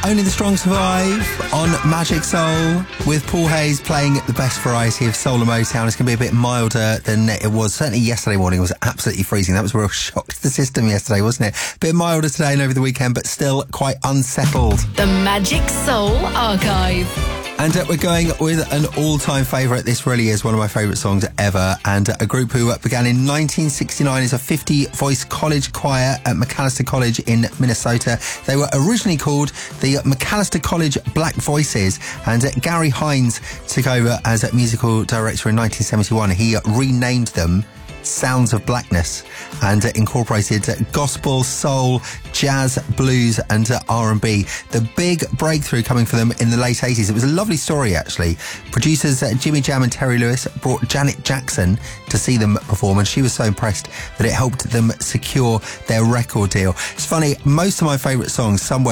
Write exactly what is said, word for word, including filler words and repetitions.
Only the Strong Survive on Magic Soul with Paul Hayes playing the best variety of soul and Motown. It's going to be a bit milder than it was. Certainly yesterday morning was absolutely freezing. That was a real shock to the system yesterday, wasn't it? A bit milder today and over the weekend, but still quite unsettled. The Magic Soul Archive. And uh, we're going with an all-time favourite. This really is one of my favourite songs ever. And uh, a group who uh, began in nineteen sixty-nine as a fifty-voice college choir at Macalester College in Minnesota. They were originally called the Macalester College Black Voices. And uh, Gary Hines took over as a musical director in nineteen seventy-one. He uh, renamed them Sounds of Blackness and uh, incorporated uh, gospel, soul, jazz, blues and uh, R and B. The big breakthrough coming for them in the late eighties. It was a lovely story, actually. Producers uh, Jimmy Jam and Terry Lewis brought Janet Jackson to see them perform, and she was so impressed that it helped them secure their record deal. It's funny, most of my favourite songs, somewhere